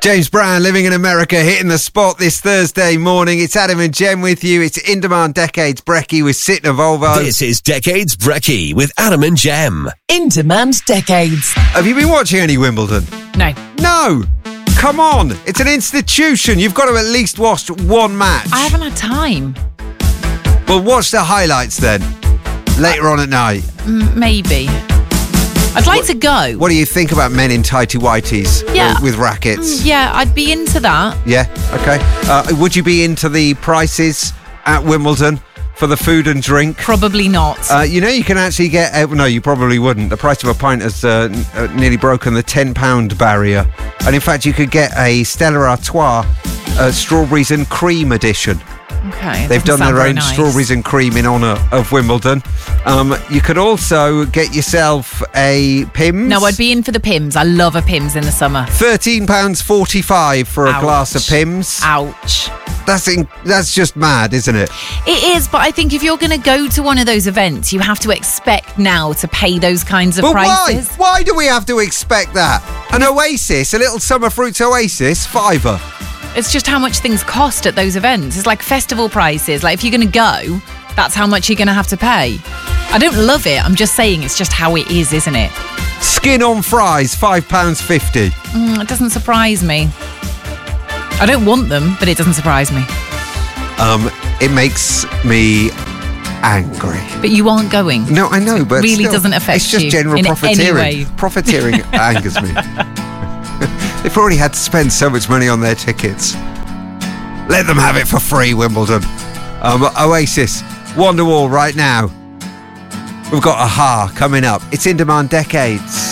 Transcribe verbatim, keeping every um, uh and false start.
James Brown, Living in America, hitting the spot this Thursday morning. It's Adam and Jem with you. It's In Demand Decades Brekkie with Sytner Volvo. This is Decades Brekkie with Adam and Jem. In Demand Decades. Have you been watching any Wimbledon? No. No! Come on! It's an institution. You've got to at least watch one match. I haven't had time. Well, watch the highlights then. Later on at night. M- maybe. I'd like what, to go. What do you think about men in tighty whities yeah. with rackets? Yeah, I'd be into that. Yeah, okay. Uh, would you be into the prices at Wimbledon for the food and drink? Probably not. Uh, you know, you can actually get... Uh, no, you probably wouldn't. The price of a pint has uh, n- uh, nearly broken the ten pound barrier. And in fact, you could get a Stella Artois uh, strawberries and cream edition. Okay. They've done their own nice. strawberries and cream in honour of Wimbledon. Um, you could also get yourself a Pimm's. No, I'd be in for the Pimm's. I love a Pimm's in the summer. thirteen pounds forty-five for a Ouch. glass of Pimm's. Ouch. That's in, that's just mad, isn't it? It is, but I think if you're going to go to one of those events, you have to expect now to pay those kinds of But prices. why? Why do we have to expect that? An Oasis, a little Summer Fruits Oasis, fiver. It's just how much things cost at those events. It's like festival prices. Like if you're going to go, that's how much you're going to have to pay. I don't love it. I'm just saying it's just how it is, isn't it? Skin on fries, five pounds fifty. Mm, it doesn't surprise me. I don't want them, but it doesn't surprise me. Um, it makes me angry. But you aren't going. No, I know, but it really still, doesn't affect it's just you general in profiteering. any way. Profiteering angers me. They've already had to spend so much money on their tickets. Let them have it for free, Wimbledon. Um, Oasis, Wonderwall right now. We've got Aha coming up. It's In Demand Decades.